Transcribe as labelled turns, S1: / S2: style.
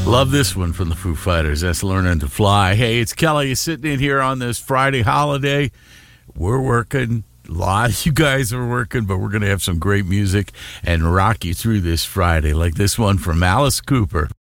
S1: Love this one from the Foo Fighters. That's Learning to Fly. Hey, it's Kelly sitting in here on this Friday holiday. We're working. A lot of you guys are working, but we're going to have some great music and rock you through this Friday, like this one from Alice Cooper.